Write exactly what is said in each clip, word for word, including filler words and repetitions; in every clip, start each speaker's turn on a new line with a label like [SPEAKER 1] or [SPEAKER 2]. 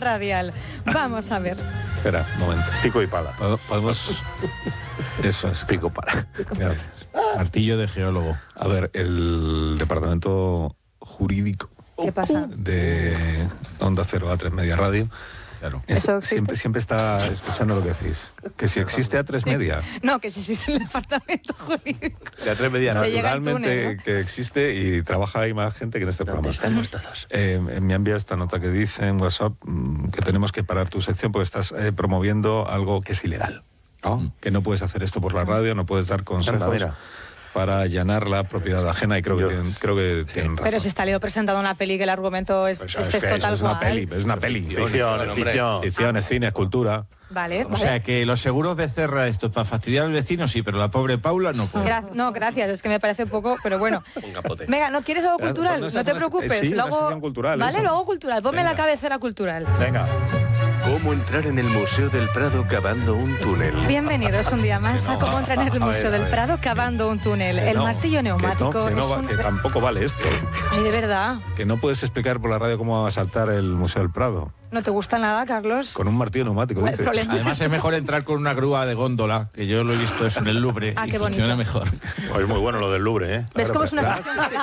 [SPEAKER 1] radial. Vamos a ver.
[SPEAKER 2] Espera, un momento.
[SPEAKER 3] Pico y pala.
[SPEAKER 2] Podemos... Eso es.
[SPEAKER 3] Pico pala.
[SPEAKER 2] Gracias.
[SPEAKER 4] Martillo de geólogo.
[SPEAKER 2] A ver, el departamento jurídico
[SPEAKER 1] ¿Qué pasa?
[SPEAKER 2] de Onda Cero A tres Media Radio.
[SPEAKER 4] Claro.
[SPEAKER 2] Es-
[SPEAKER 1] ¿Eso existe?
[SPEAKER 2] siempre, siempre está escuchando lo que decís. Que si existe A tres Media.
[SPEAKER 1] No, que si existe el departamento jurídico.
[SPEAKER 3] De a tres medias.
[SPEAKER 1] Se llega al
[SPEAKER 2] Naturalmente
[SPEAKER 1] túnel, ¿no?
[SPEAKER 2] que existe y trabaja ahí más gente que en este programa.
[SPEAKER 5] Estamos todos.
[SPEAKER 2] Eh, me ha enviado esta nota que dice en WhatsApp mm, que tenemos que parar tu sección porque estás eh, promoviendo algo que es ilegal. Que no puedes hacer esto por la radio, no puedes dar consejos
[SPEAKER 3] Anda, mira.
[SPEAKER 2] para allanar la propiedad ajena y creo
[SPEAKER 3] Yo-
[SPEAKER 2] que tienen, creo que tienen razón.
[SPEAKER 1] Pero si está Leo presentando una peli que el argumento es,
[SPEAKER 3] Pues
[SPEAKER 1] es
[SPEAKER 3] es que
[SPEAKER 1] esto tal
[SPEAKER 2] es una
[SPEAKER 1] cual.
[SPEAKER 2] peli, es una peli.
[SPEAKER 3] Ficción, es ficción.
[SPEAKER 2] Ficción, es cine, es cultura.
[SPEAKER 1] Vale,
[SPEAKER 4] O
[SPEAKER 1] vale.
[SPEAKER 4] sea, que los seguros Becerra, esto es para fastidiar al vecino, sí, pero la pobre Paula no puede.
[SPEAKER 1] Gra- no, gracias, es que me parece un poco, pero bueno.
[SPEAKER 5] Un capote.
[SPEAKER 1] Venga, ¿no quieres algo
[SPEAKER 2] Pero,
[SPEAKER 1] cultural?
[SPEAKER 2] ¿dónde se
[SPEAKER 1] No
[SPEAKER 2] hace
[SPEAKER 1] te
[SPEAKER 2] una-
[SPEAKER 1] preocupes.
[SPEAKER 2] eh, sí,
[SPEAKER 1] lo
[SPEAKER 2] una
[SPEAKER 1] hago-
[SPEAKER 2] sección cultural,
[SPEAKER 1] Vale,
[SPEAKER 2] eso.
[SPEAKER 1] lo hago cultural. Ponme
[SPEAKER 2] Venga.
[SPEAKER 1] la cabecera cultural.
[SPEAKER 3] Venga.
[SPEAKER 6] ¿Cómo entrar en el Museo del Prado cavando un túnel?
[SPEAKER 1] Bienvenidos un día más a cómo entrar en el
[SPEAKER 2] A ver,
[SPEAKER 1] Museo
[SPEAKER 2] a
[SPEAKER 1] del
[SPEAKER 2] ver.
[SPEAKER 1] Prado cavando un túnel.
[SPEAKER 2] Que
[SPEAKER 1] El
[SPEAKER 2] no,
[SPEAKER 1] martillo
[SPEAKER 2] que no,
[SPEAKER 1] neumático
[SPEAKER 2] que no
[SPEAKER 1] es
[SPEAKER 2] va-
[SPEAKER 1] un...
[SPEAKER 2] que tampoco vale esto.
[SPEAKER 1] Ay, de verdad.
[SPEAKER 2] Que no puedes explicar por la radio cómo va a saltar el Museo del Prado.
[SPEAKER 1] ¿No te gusta nada, Carlos?
[SPEAKER 2] Con un martillo neumático,
[SPEAKER 1] ¿Cuál es el
[SPEAKER 2] dices.
[SPEAKER 1] problema?
[SPEAKER 4] Además es mejor entrar con una grúa de góndola, que yo lo he visto eso en el Louvre,
[SPEAKER 1] Ah,
[SPEAKER 4] y
[SPEAKER 1] qué
[SPEAKER 4] funciona
[SPEAKER 1] bonito.
[SPEAKER 4] mejor.
[SPEAKER 3] Oh, es muy bueno lo del Louvre, ¿eh?
[SPEAKER 1] ¿Ves cómo es una
[SPEAKER 2] Claro,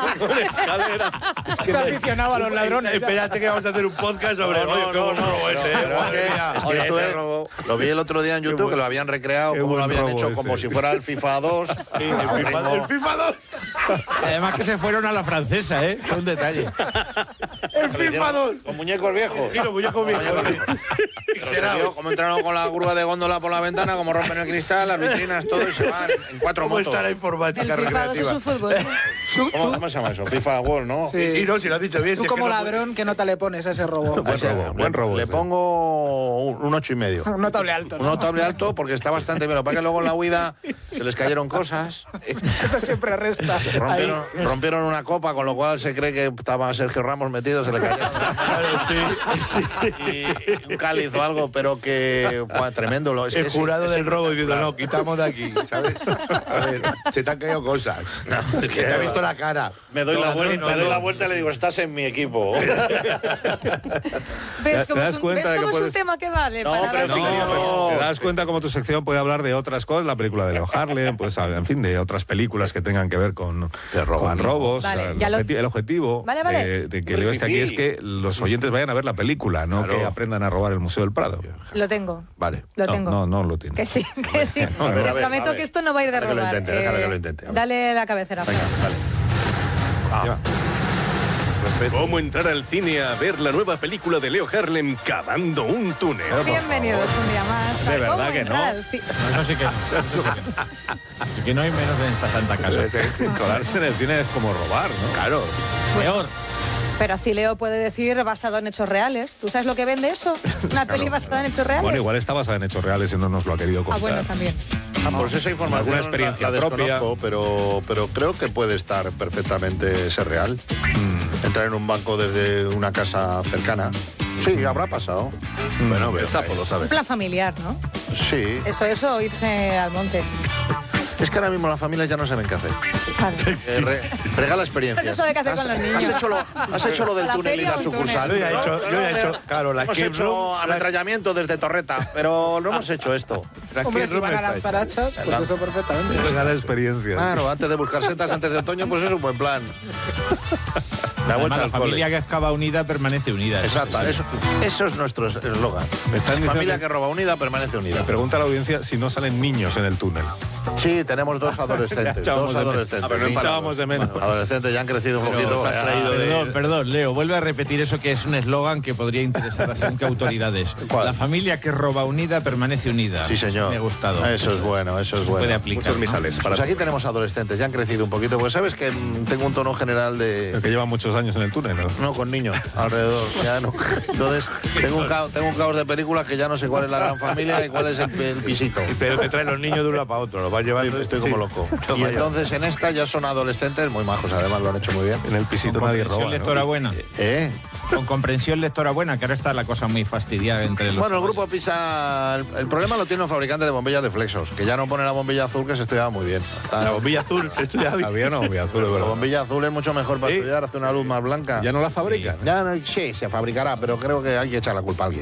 [SPEAKER 1] sección?
[SPEAKER 7] Se aficionaba a los ladrones.
[SPEAKER 5] Espérate que vamos a hacer un podcast sobre...
[SPEAKER 3] No, no,
[SPEAKER 5] Oye, qué
[SPEAKER 3] no,
[SPEAKER 5] buen
[SPEAKER 3] no,
[SPEAKER 5] robo ese,
[SPEAKER 3] pero
[SPEAKER 5] ¿eh?
[SPEAKER 3] es
[SPEAKER 5] Madre
[SPEAKER 3] que-
[SPEAKER 5] mía.
[SPEAKER 3] es que
[SPEAKER 5] Oye,
[SPEAKER 3] esto
[SPEAKER 5] ese
[SPEAKER 3] es-
[SPEAKER 5] robo.
[SPEAKER 3] Lo vi el otro día en YouTube, que lo habían recreado,
[SPEAKER 2] qué
[SPEAKER 3] como lo
[SPEAKER 2] buen
[SPEAKER 3] habían
[SPEAKER 2] robo
[SPEAKER 3] hecho,
[SPEAKER 2] ese.
[SPEAKER 3] como si fuera el FIFA dos.
[SPEAKER 5] Sí, el FIFA, el FIFA dos.
[SPEAKER 4] Además que se fueron a la francesa, ¿eh? Fue un detalle.
[SPEAKER 5] El FIFA dos.
[SPEAKER 3] Con muñecos viejos.
[SPEAKER 5] Sí, los muñecos viejos.
[SPEAKER 3] Pero se vio cómo entraron con la grúa de góndola por la ventana, como rompen el cristal, las vitrinas, todo, y se van en cuatro
[SPEAKER 5] ¿Cómo
[SPEAKER 3] motos.
[SPEAKER 5] está la informática
[SPEAKER 1] El FIFA dos es
[SPEAKER 5] recreativa?
[SPEAKER 1] un fútbol.
[SPEAKER 3] ¿Cómo, cómo se llama eso? FIFA World, ¿no?
[SPEAKER 5] Sí, sí, no, si lo has dicho bien.
[SPEAKER 7] Tú
[SPEAKER 5] si es
[SPEAKER 7] como
[SPEAKER 5] que no-
[SPEAKER 7] ladrón, ¿qué nota le pones a ese robo?
[SPEAKER 2] Buen
[SPEAKER 3] O sea,
[SPEAKER 2] robo, buen
[SPEAKER 3] le-
[SPEAKER 2] robo
[SPEAKER 3] Le
[SPEAKER 2] ese.
[SPEAKER 3] pongo un, un ocho y medio.
[SPEAKER 7] Un notable alto,
[SPEAKER 3] Un
[SPEAKER 7] ¿no?
[SPEAKER 3] notable alto porque está bastante bien. Lo que pasa es que luego en la huida se les cayeron cosas.
[SPEAKER 7] Eso siempre resta. Ahí.
[SPEAKER 3] Rompieron, rompieron una copa, con lo cual se cree que estaba Sergio Ramos metido, se le cayeron. Y un cáliz o algo, pero que buah, tremendo. Lo, es que
[SPEAKER 5] El
[SPEAKER 3] ese-
[SPEAKER 5] jurado
[SPEAKER 3] ese
[SPEAKER 5] del robo diciendo,
[SPEAKER 3] espectacular.
[SPEAKER 5] no, quitamos de aquí, ¿sabes? A ver, se te han caído cosas.
[SPEAKER 3] No, es
[SPEAKER 5] Que te ha visto la cara.
[SPEAKER 3] Me doy,
[SPEAKER 5] No,
[SPEAKER 3] la
[SPEAKER 5] no,
[SPEAKER 3] vuelta,
[SPEAKER 5] no,
[SPEAKER 3] me doy
[SPEAKER 5] no.
[SPEAKER 3] la vuelta y le digo, estás en mi equipo.
[SPEAKER 1] ¿Ves
[SPEAKER 2] ¿Te
[SPEAKER 1] cómo
[SPEAKER 2] das
[SPEAKER 1] es un,
[SPEAKER 2] cuenta
[SPEAKER 1] ¿ves
[SPEAKER 2] de que
[SPEAKER 1] cómo es un
[SPEAKER 2] puedes-
[SPEAKER 1] tema que vale?
[SPEAKER 3] No,
[SPEAKER 1] para
[SPEAKER 3] pero
[SPEAKER 1] la
[SPEAKER 3] sí,
[SPEAKER 1] ficción?
[SPEAKER 3] no.
[SPEAKER 2] Te das cuenta cómo tu sección puede hablar de otras cosas, la película de Leo Harlem, pues en fin, de otras películas que tengan que ver con,
[SPEAKER 3] De robo.
[SPEAKER 2] con robos.
[SPEAKER 1] Vale,
[SPEAKER 2] el,
[SPEAKER 1] ya lo-
[SPEAKER 2] objeti- el objetivo
[SPEAKER 1] Vale, vale.
[SPEAKER 2] De, de que Leo esté aquí es que los oyentes vayan a ver la película, no
[SPEAKER 3] Claro.
[SPEAKER 2] que aprendan a robar el Museo del Prado.
[SPEAKER 1] Lo tengo.
[SPEAKER 3] Vale.
[SPEAKER 1] Lo
[SPEAKER 2] no,
[SPEAKER 1] tengo.
[SPEAKER 2] no, no lo tiene.
[SPEAKER 1] Que sí, que sí.
[SPEAKER 2] No,
[SPEAKER 3] a ver,
[SPEAKER 1] Te
[SPEAKER 3] a ver,
[SPEAKER 1] prometo
[SPEAKER 3] a ver.
[SPEAKER 1] que esto no va a ir de
[SPEAKER 3] Déjalo que lo
[SPEAKER 1] robar.
[SPEAKER 3] intente, déjalo que lo intente. A ver.
[SPEAKER 1] Dale la cabecera.
[SPEAKER 3] Venga,
[SPEAKER 1] Fran.
[SPEAKER 3] dale. Ah,
[SPEAKER 6] ¿Cómo entrar al cine a ver la nueva película de Leo Harlem cavando un túnel?
[SPEAKER 1] Bienvenidos un día más.
[SPEAKER 2] De
[SPEAKER 1] a
[SPEAKER 2] verdad
[SPEAKER 1] cómo
[SPEAKER 2] que
[SPEAKER 1] entrar
[SPEAKER 2] no.
[SPEAKER 1] al ci-
[SPEAKER 4] No, eso sí que, eso sí que no. Así que no hay menos en esta santa casa.
[SPEAKER 2] Colarse en el cine es como robar, ¿no?
[SPEAKER 4] Claro. Peor.
[SPEAKER 1] Pero así Leo puede decir basado en hechos reales. ¿Tú sabes lo que vende eso? Una peli basada en hechos reales.
[SPEAKER 2] Bueno, igual está basada en hechos reales y no nos lo ha querido
[SPEAKER 1] Ah,
[SPEAKER 2] contar.
[SPEAKER 1] bueno, también.
[SPEAKER 3] Ah, pues esa información
[SPEAKER 2] Alguna experiencia
[SPEAKER 3] la, la
[SPEAKER 2] propia.
[SPEAKER 3] desconozco, pero, pero creo que puede estar perfectamente ser real.
[SPEAKER 2] Mm.
[SPEAKER 3] Entrar en un banco desde una casa cercana. Sí, habrá pasado.
[SPEAKER 5] Bueno, el sapo lo sabe.
[SPEAKER 1] Un plan familiar, ¿no?
[SPEAKER 3] Sí.
[SPEAKER 1] Eso, eso, irse al monte.
[SPEAKER 3] Es que ahora mismo las familias ya no saben qué hacer.
[SPEAKER 1] Claro.
[SPEAKER 3] Eh, re- regala experiencias.
[SPEAKER 1] No sabe qué hacer
[SPEAKER 3] Has-
[SPEAKER 1] con los
[SPEAKER 3] Has
[SPEAKER 1] niños.
[SPEAKER 3] hecho lo, has hecho lo del
[SPEAKER 1] ¿La
[SPEAKER 3] túnel y
[SPEAKER 1] feria
[SPEAKER 3] la
[SPEAKER 1] o un
[SPEAKER 3] sucursal.
[SPEAKER 1] túnel?
[SPEAKER 5] Yo ya he hecho- yo ya he hecho, claro, la
[SPEAKER 3] hemos
[SPEAKER 5] escape
[SPEAKER 3] hecho
[SPEAKER 5] room, la-
[SPEAKER 3] ametrallamiento desde Torreta, pero no hemos hecho esto.
[SPEAKER 5] La
[SPEAKER 7] Hombre,
[SPEAKER 5] Escape
[SPEAKER 7] si
[SPEAKER 5] Room
[SPEAKER 7] van a
[SPEAKER 5] está
[SPEAKER 7] lanzar
[SPEAKER 5] hecha.
[SPEAKER 7] hachas, pues eso perfectamente.
[SPEAKER 2] Regala experiencias.
[SPEAKER 3] Claro, antes de buscar setas antes de otoño, pues es un buen plan. La
[SPEAKER 4] Además,
[SPEAKER 3] vuelta
[SPEAKER 4] la
[SPEAKER 3] al
[SPEAKER 4] familia
[SPEAKER 3] cole.
[SPEAKER 4] que excava unida permanece unida.
[SPEAKER 3] Exacto, eso, eso es nuestro eslogan.
[SPEAKER 2] Me están diciendo
[SPEAKER 3] Familia
[SPEAKER 2] que-
[SPEAKER 3] que roba unida permanece unida.
[SPEAKER 2] Me pregunta la audiencia si no salen niños en el túnel.
[SPEAKER 3] Sí, tenemos dos adolescentes.
[SPEAKER 2] Echábamos
[SPEAKER 3] dos
[SPEAKER 2] de menos.
[SPEAKER 3] adolescentes.
[SPEAKER 2] Ah, pero no
[SPEAKER 3] Sí,
[SPEAKER 2] echábamos de menos.
[SPEAKER 3] Adolescentes ya han crecido un
[SPEAKER 4] Pero
[SPEAKER 3] poquito.
[SPEAKER 4] has
[SPEAKER 3] ya.
[SPEAKER 4] traído de- Perdón, perdón, Leo, vuelve a repetir eso que es un eslogan que podría interesar a según qué autoridades.
[SPEAKER 3] ¿Cuál?
[SPEAKER 4] La familia que roba unida permanece unida.
[SPEAKER 3] Sí, señor.
[SPEAKER 4] Me ha gustado.
[SPEAKER 3] Eso es bueno, eso es
[SPEAKER 4] Se
[SPEAKER 3] bueno.
[SPEAKER 4] puede aplicar.
[SPEAKER 5] Muchos
[SPEAKER 4] ¿no?
[SPEAKER 5] misales. Para
[SPEAKER 3] Pues aquí tenemos adolescentes, ya han crecido un poquito, porque sabes que mm, tengo un tono general
[SPEAKER 2] El
[SPEAKER 3] de...
[SPEAKER 2] que lleva muchos años en el túnel, ¿no?
[SPEAKER 3] No, con niños alrededor, ya no. Entonces, tengo un, caos, tengo un caos de películas que ya no sé cuál es la gran familia y cuál es el, el pisito.
[SPEAKER 5] Pero te traen los niños de un lado para otro, los vas llevando.
[SPEAKER 3] Estoy como
[SPEAKER 5] Sí.
[SPEAKER 3] loco.
[SPEAKER 5] Toma
[SPEAKER 3] Y
[SPEAKER 5] ya.
[SPEAKER 3] entonces en esta ya son adolescentes muy majos, además lo han hecho muy bien.
[SPEAKER 2] En el pisito
[SPEAKER 4] Con
[SPEAKER 2] nadie
[SPEAKER 4] comprensión
[SPEAKER 2] roba,
[SPEAKER 4] lectora
[SPEAKER 2] ¿no?
[SPEAKER 4] buena.
[SPEAKER 3] ¿Eh?
[SPEAKER 4] Con comprensión lectora buena, que ahora está la cosa muy fastidiada entre los...
[SPEAKER 3] Bueno, el grupo Pisa, el, el problema lo tiene un fabricante de bombillas de Flexos, que ya no pone la bombilla azul que se estudiaba muy bien.
[SPEAKER 5] La bombilla azul, se estudia bien.
[SPEAKER 2] Había una bombilla azul, es
[SPEAKER 3] La
[SPEAKER 2] verdad.
[SPEAKER 3] bombilla azul es mucho mejor para
[SPEAKER 5] ¿Sí?
[SPEAKER 3] estudiar, hace una luz más blanca.
[SPEAKER 2] ¿Ya no la fabrican?
[SPEAKER 3] Ya no, sí, se fabricará, pero creo que hay que echar la culpa a alguien.